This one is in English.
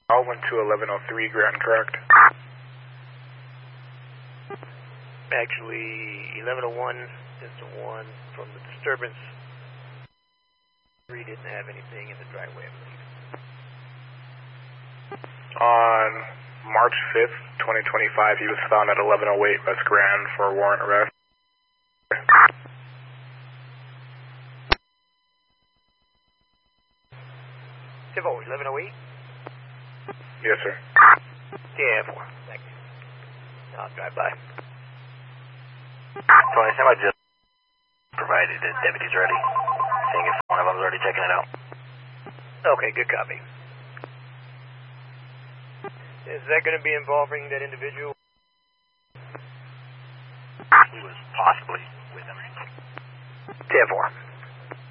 All went to 1103 Grand, correct? Actually, 1101 is the one from the disturbance. 3 didn't have anything in the driveway, I believe. On March 5th, 2025, he was found at 1108 West Grand for a warrant arrest. Tivo, 1108? Yes, sir. Yeah, 4. Thank you. I'll drive by. So I assume I just provided the deputies ready, seeing if one of them's already checking it out. Okay, good copy. Is that going to be involving that individual? He was possibly with him. 10-4.